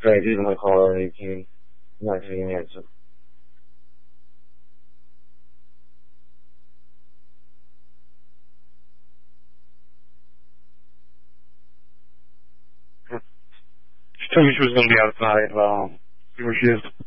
对，这种会好了已经一段时间也是。Tell me she was going to be outside. Well, see where she is.